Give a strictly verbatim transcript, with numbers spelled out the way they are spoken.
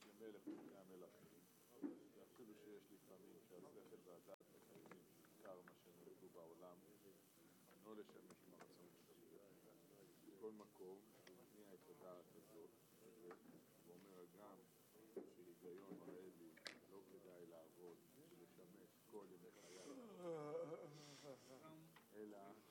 למלך לפני המלכים, ואפילו שיש לפעמים שהשכל והדעת מחייבים עיקר מה שנולדו בעולם אינו לשמש עם הרצון משתפר. בכל מקום הוא מניע את הדעת הזאת, ואומר הגם שהיגיון מראה לי לא כדאי לעבוד ולשמש כל ימי חיי, אלא